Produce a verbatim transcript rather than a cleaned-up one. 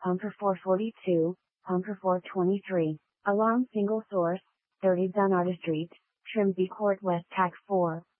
Pumper four forty-two, Pumper four twenty-three. Alarm single source, thirty Dunarda Street, Trimby Court West Tax four.